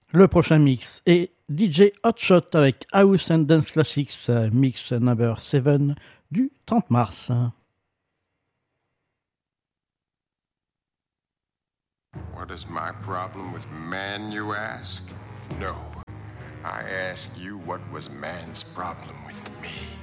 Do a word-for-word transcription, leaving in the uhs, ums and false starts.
Le prochain mix est D J Hotshot avec House and Dance Classics, mix number seven du trente mars. What is my problem with man, you ask? No. I ask you, what was man's problem with me?